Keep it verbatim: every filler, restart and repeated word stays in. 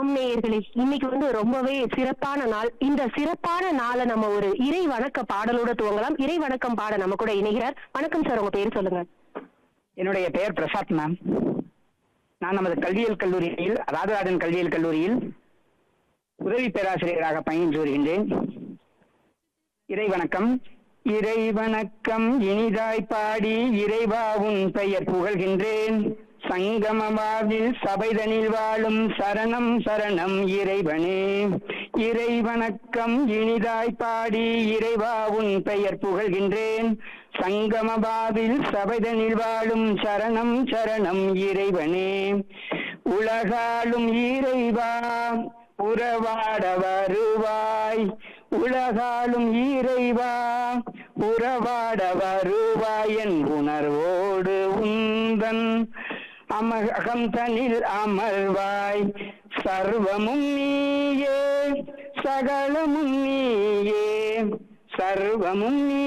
ஆம் நேயர்களே, இன்னைக்கு வந்து ரொம்பவே சிறப்பான நாள். இந்த சிறப்பான நாளை நம்ம ஒரு இறை வணக்க பாடலோட துவங்கலாம். இறை வணக்கம் பாட நம்ம கூட இணைகிறார். வணக்கம் சார், உங்க பேர் சொல்லுங்க. என்னுடைய பெயர் பிரசாத் மேம். நான் நமது கல்வியியல் கல்லூரியில் ராஜராஜன் கல்வியியல் கல்லூரியில் உதவி பேராசிரியராக பயின்று வருகின்றேன். இறை வணக்கம். இறை வணக்கம் இனிதாய் பாடி இறைவா உன் பெயர் புகழ்கின்றேன். சங்கமவாவில் சபைதனில் வாழும் சரணம் சரணம் இறைவனே. இறை வணக்கம் இனிதாய் பாடி இறைவா உன் பெயர் புகழ்கின்றேன். சங்கமபாவில் சபைதனில் வாழும் சரணம் சரணம் இறைவனே. உலகாலும் இறைவா உறவாட வருவாய். உலகாலும் இறைவா உறவாட வருவாய். என் உணர்வோடு உந்தன் அமகம் தனில் அமர்வாய். சர்வமும் நீயே சகலமும் நீயே சர்வமும் நீ